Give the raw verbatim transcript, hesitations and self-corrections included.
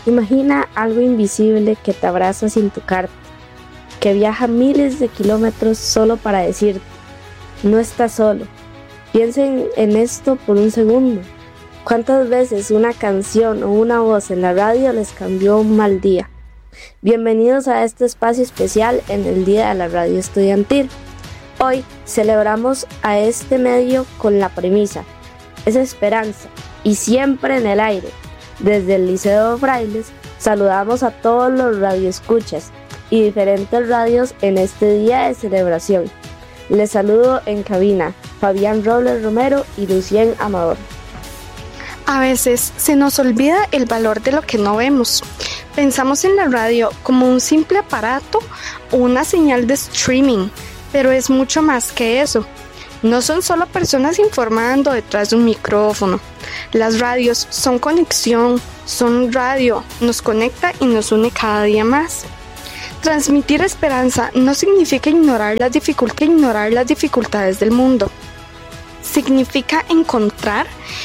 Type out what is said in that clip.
Imagina algo invisible que te abraza sin tocarte, que viaja miles de kilómetros solo para decirte, no estás solo. Piensen en esto por un segundo. ¿Cuántas veces una canción o una voz en la radio les cambió un mal día? Bienvenidos a este espacio especial en el Día de la Radio Estudiantil. Hoy celebramos a este medio con la premisa, es esperanza y siempre en el aire. Desde el Liceo Frailes saludamos a todos los radioescuchas y diferentes radios en este día de celebración. Les saludo en cabina Fabián Robles Romero y Lucien Amador. A veces se nos olvida el valor de lo que no vemos. Pensamos en la radio como un simple aparato o una señal de streaming, pero es mucho más que eso. No son solo personas informando detrás de un micrófono. Las radios son conexión, son radio, nos conecta y nos une cada día más. Transmitir esperanza no significa ignorar las dificult- ignorar las dificultades del mundo. Significa encontrar